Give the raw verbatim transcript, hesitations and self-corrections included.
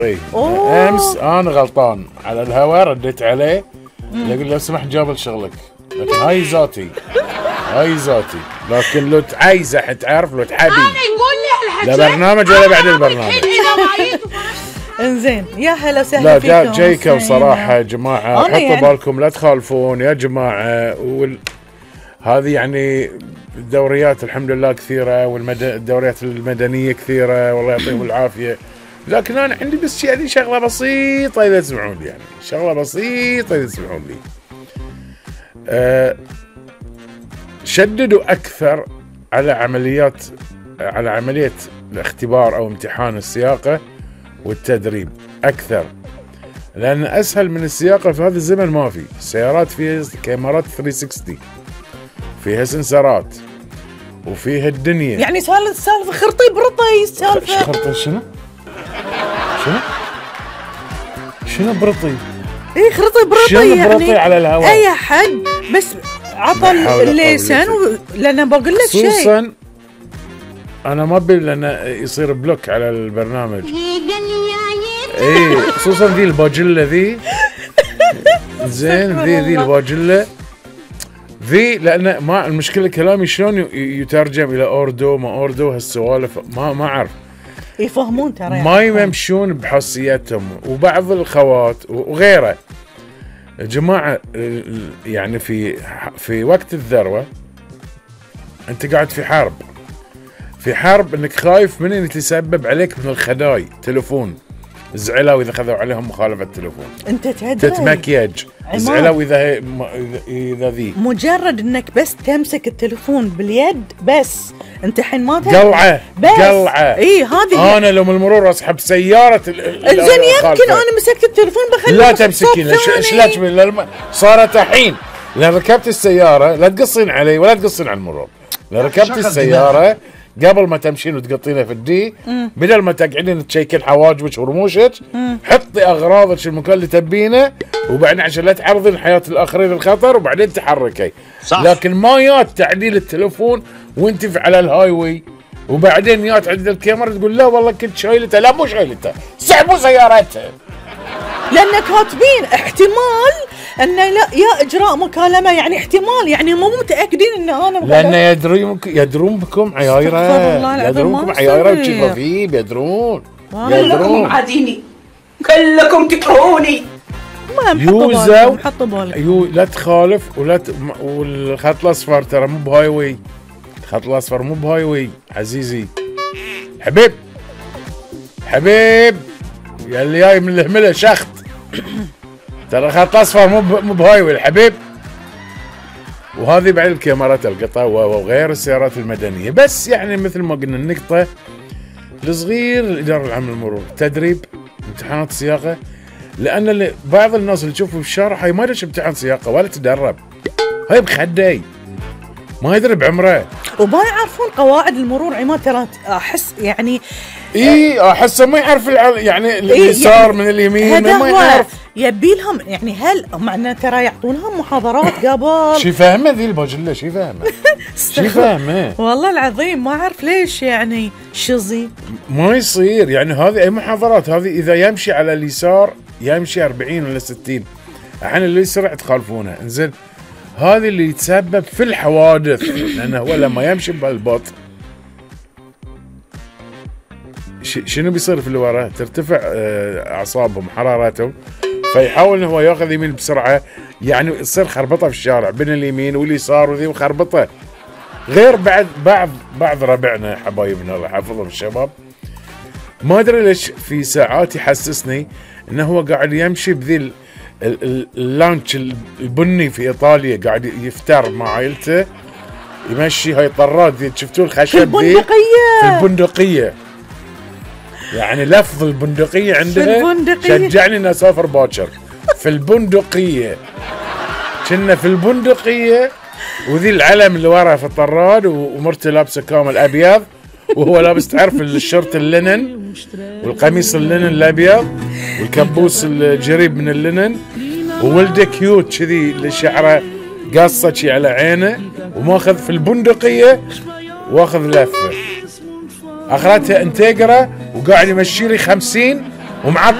أوه. امس انا غلطان على الهواء رديت عليه اقول لو سمحت جاب شغلك، لكن هاي ذاتي هاي ذاتي، لكن لو عايزه تعرف لو تحبي لا برنامج ولا بعد البرنامج. انزين يا هلا وسهلا فيكم. لا جايكم صراحه يا جماعه، حطوا يعني بالكم لا تخالفون يا جماعه. وال... هذه يعني الدوريات الحمد لله كثيره، والدوريات المدنيه كثيره والله يعطيهم العافيه، لكن انا عندي بس يعني شغله بسيطه اذا تسمعون لي، يعني شغله بسيطه اذا تسمعون لي. أه شددوا اكثر على عمليات على عمليه الاختبار او امتحان السياقه والتدريب اكثر، لان اسهل من السياقه في هذا الزمن ما في. السيارات فيها كاميرات ثلاثمية وستين، فيها سنسرات، وفيها الدنيا يعني سالفه سالفه خرطي برطي. سالفه خرطي شنو؟ شنو؟ شنو برطي؟ اي خرطي برطي، شنو يعني برطي على الهواء؟ اي حد بس عطى الليسن و... لان بقول لك شيء خصوصا انا ما ابي لان يصير بلوك على البرنامج. اي خصوصا ذي الباجله ذي زين، ذي ذي الباجله ذي، لان ما المشكله كلامي شلون يترجم الى اوردو ما اوردو هالسوالف ما ما اعرف يفهمون ترى، ما يمشون بحسيتهم. وبعض الخوات وغيره يا جماعه يعني في في وقت الذروه انت قاعد في حرب، في حرب انك خايف من ان يتسبب عليك من الخداي تلفون، زعلوا اذا خذوا عليهم مخالفه تلفون، انت تدري تتمكيج، زعلوا اذا اذا ذي مجرد انك بس تمسك التلفون باليد بس انت الحين ما تدري قلعه قلعه. اي هذه انا لو من المرور اسحب سياره زين يمكن انا مسكت التلفون بخلي لا تمسكين ايش لا تبين صارت الحين لان ركبت السياره لا تقصين علي ولا تقصين على المرور. لو ركبت السياره قبل ما تمشين وتقطينها في الدي، بدل ما تقعدين تشيكين حواجبك ورموشك، حطي اغراضك المكان اللي تبينه، وبعدين عشان لا تعرضين حياه الاخرين الخطر، وبعدين تحركي. صح. لكن ما يات تعديل التلفون وانت على الهاي واي، وبعدين يات عند الكاميرا تقول لا والله كنت شايلته. لا مو شايلته، سحبوا سيارته، لان كاتبين احتمال ان لا يا اجراء مكالمه، يعني احتمال، يعني مو متاكدين ان انا لان يدرون يدرون بكم عيايره، يدرون بكم عيايره وتشوفين، يدرون كلكم عاديني، كلكم تكرهوني. يوزو يو لا تخالف ولا ت... والخط الاصفر ترى مو بهاي واي، الخط الاصفر مو بهاي واي عزيزي حبيب حبيب يا اللي جاي من الهمله شخط ترى خط اصفر مو مو بهاي واي الحبيب. وهذه بعد الكاميرات القطع وغير السيارات المدنيه. بس يعني مثل ما قلنا النقطه الصغير الاداره العامه للمرور، تدريب، امتحانات السياقه، لان بعض الناس اللي تشوفه بالشارع هاي ما يدري امتحان سياقه ولا تدرب، هاي بخدي ما يدري بعمره وما يعرفون قواعد المرور. عماد ترى احس يعني اي احس ما يعرف يعني اليسار يعني من اليمين ما يعرف، يبي لهم يعني هل معنا ترى يعطونهم محاضرات قبل. شي فاهمه ذي الباجله شي فاهمه شي فاهمه والله العظيم ما اعرف ليش يعني شظي ما يصير. يعني هذه اي محاضرات هذه اذا يمشي على اليسار يمشي أربعين ولا ستين، احيانا اللي يسرع تخالفونه. انزين هذه اللي يتسبب في الحوادث، لانه هو لما يمشي بالبطء شنو بيصير في اللي وراه؟ ترتفع اعصابهم حرارتهم، فيحاول انه هو ياخذ يمين بسرعه، يعني تصير خربطه في الشارع بين اليمين واليسار وذي وخربطه. غير بعد بعض بعض ربعنا حبايبنا الله يحفظهم الشباب ما ادري ليش في ساعات يحسسني انه هو قاعد يمشي بذي اللانش البني في ايطاليا، قاعد يفتر مع عائلته يمشي هاي طراد ذي شفتوا الخشب ذي البندقيه في البندقيه، يعني لفظ البندقيه عندها شجعني اني اسافر باكر. في البندقيه كنا في البندقيه، وذي العلم اللي ورا في الطراد، ومرته لابسه كامل ابيض، وهو لابس تعرف الشورت اللينن والقميص اللينن الابيض والكبوس الجريب من اللينن، وولده كيوت كذي اللي شعره قصه شي على عينه، وماخذ في البندقيه واخذ لفه اخرتها انتجرا، وقاعد يمشي لي خمسين ومعك